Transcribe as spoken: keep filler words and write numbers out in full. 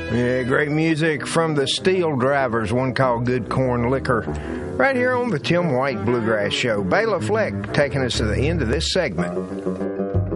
Yeah, great music from the Steel Drivers, one called Good Corn Liquor, right here on the Tim White Bluegrass Show. Bela Fleck taking us to the end of this segment.